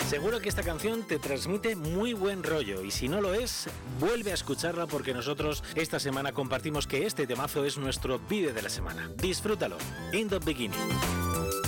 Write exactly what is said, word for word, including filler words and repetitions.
Seguro que esta canción te transmite muy buen rollo y si no lo es, vuelve a escucharla porque nosotros esta semana compartimos que este temazo es nuestro vídeo de la semana. Disfrútalo. In the Beginning.